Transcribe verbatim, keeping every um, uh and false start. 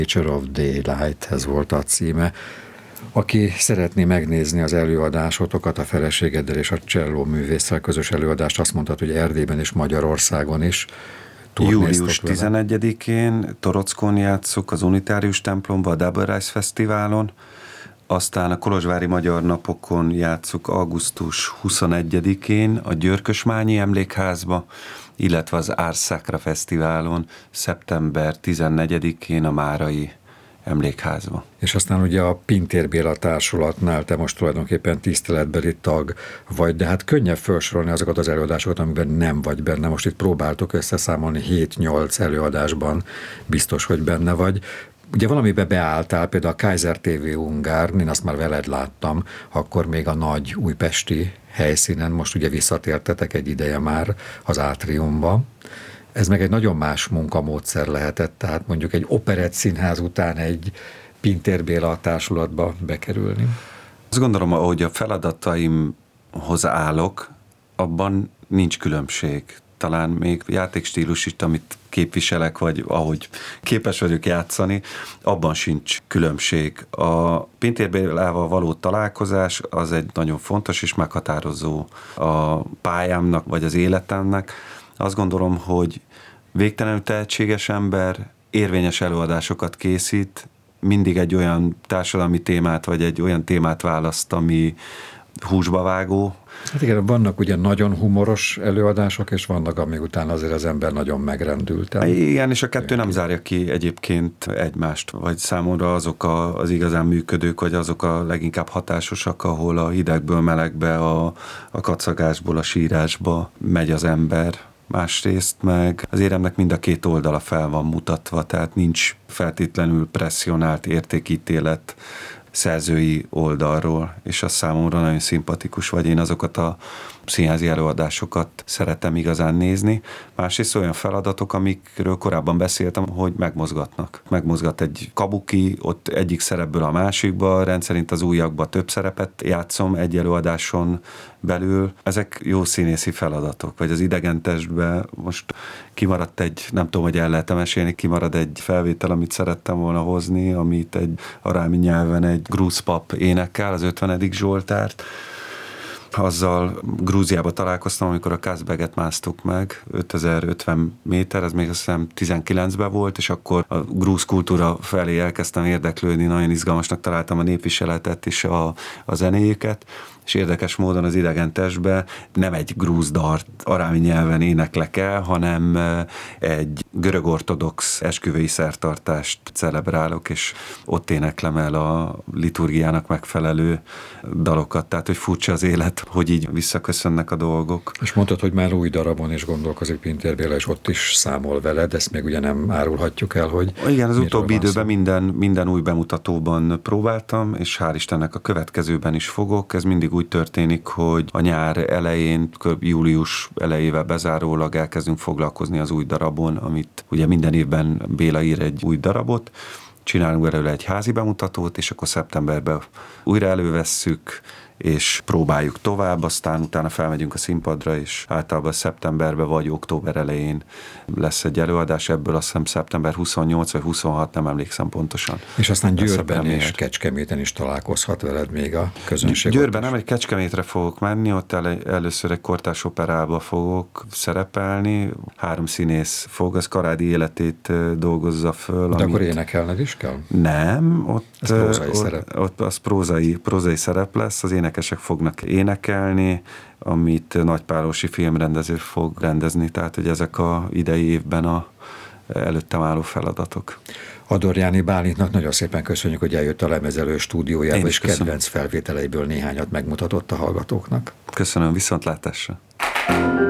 Nature of Daylight, ez volt a címe. Aki szeretné megnézni az előadásotokat, a feleségeddel és a cselló művésszel közös előadást, azt mondtad, hogy Erdélyben és Magyarországon is. július tizenegyedikén Torockon játsszuk az Unitárius templomban, a Double Rise Fesztiválon, aztán a Kolozsvári Magyar Napokon játsszuk augusztus huszonegyedikén a Györkösmányi Emlékházba, illetve az Ars Sacra Fesztiválon szeptember tizennegyedikén a Márai Emlékházba. És aztán ugye a Pintér Béla Társulatnál te most tulajdonképpen tiszteletbeli tag vagy, de hát könnyebb felsorolni azokat az előadásokat, amiben nem vagy benne. Most itt próbáltuk összeszámolni hét-nyolc előadásban, biztos, hogy benne vagy. Ugye valamibe beálltál, például a Kaiser té vé Ungár, én azt már veled láttam, akkor még a nagy újpesti helyszínen, most ugye visszatértetek egy ideje már az Átriumba. Ez meg egy nagyon más munkamódszer lehetett, tehát mondjuk egy operett színház után egy Pintér Béla társulatba bekerülni. Azt gondolom, ahogy a feladataimhoz állok, abban nincs különbség. Talán még játékstílus itt, amit képviselek, vagy ahogy képes vagyok játszani, abban sincs különbség. A Pintér Bélával való találkozás az egy nagyon fontos és meghatározó a pályámnak, vagy az életemnek. Azt gondolom, hogy végtelenül tehetséges ember, érvényes előadásokat készít, mindig egy olyan társadalmi témát, vagy egy olyan témát választ, ami húsba vágó. Hát igen, vannak ugye nagyon humoros előadások, és vannak, amíg után azért az ember nagyon megrendült. Igen, és a kettő nem zárja ki egyébként egymást, vagy számomra azok a, az igazán működők, vagy azok a leginkább hatásosak, ahol a hidegből melegbe, a, a kacagásból a sírásba megy az ember. Másrészt meg az éremnek mind a két oldala fel van mutatva, tehát nincs feltétlenül presszionált értékítélet szerzői oldalról, és az számomra nagyon szimpatikus, vagy én azokat a színházi előadásokat szeretem igazán nézni. Másrészt olyan feladatok, amikről korábban beszéltem, hogy megmozgatnak. Megmozgat egy kabuki, ott egyik szerepből a másikba, rendszerint az újakba több szerepet játszom egy előadáson belül. Ezek jó színészi feladatok, vagy az Idegentestben most kimaradt egy, nem tudom, hogy el lehet mesélni, kimarad egy felvétel, amit szerettem volna hozni, amit egy arámi nyelven egy grúzpap énekel, az ötvenedik Zsoltárt. Azzal Grúziába találkoztam, amikor a Kazbeget másztuk meg, ötezer-ötven méter, ez még azt hiszem tizenkilencben volt, és akkor a grúz kultúra felé elkezdtem érdeklődni, nagyon izgalmasnak találtam a népviseletet és a, a zenéjüket, és érdekes módon az Idegentestbe nem egy grúz dalt arámi nyelven éneklek el, hanem egy görög-ortodox esküvői szertartást celebrálok, és ott éneklem el a liturgiának megfelelő dalokat, tehát hogy furcsa az élet, hogy így visszaköszönnek a dolgok. És mondtad, hogy már új darabon is gondolkozik Pintér Béla, és ott is számol veled, ezt még ugye nem árulhatjuk el, hogy... Igen, az utóbbi időben minden, minden új bemutatóban próbáltam, és hál' Istennek a következőben is fogok. Ez mindig úgy történik, hogy a nyár elején, július elejével bezárólag elkezdünk foglalkozni az új darabon, amit ugye minden évben Béla ír egy új darabot, csinálunk belőle egy házi bemutatót, és akkor szeptemberben újra elővesszük, és próbáljuk tovább, aztán utána felmegyünk a színpadra, és általában szeptemberben vagy október elején lesz egy előadás, ebből azt hiszem szeptember huszonnyolc vagy huszonhat, nem emlékszem pontosan. És aztán Győrben és Kecskeméten is találkozhat veled még a közönség. Győrben nem, egy Kecskemétre fogok menni, ott el, először egy kortárs operába fogok szerepelni, három színész fog, az Karádi életét dolgozza föl. De amit... akkor énekelned is kell? Nem, ott, ez prózai ott, szerep. ott az prózai, prózai szerep lesz, az énekesek fognak énekelni, amit Nagy Pálósi filmrendező fog rendezni, tehát hogy ezek a idei évben a előttem álló feladatok. Adorjáni Bálintnak nagyon szépen köszönjük, hogy eljött a Lemezelő stúdiójába, és köszönöm. Kedvenc felvételeiből néhányat megmutatott a hallgatóknak. Köszönöm, viszontlátásra!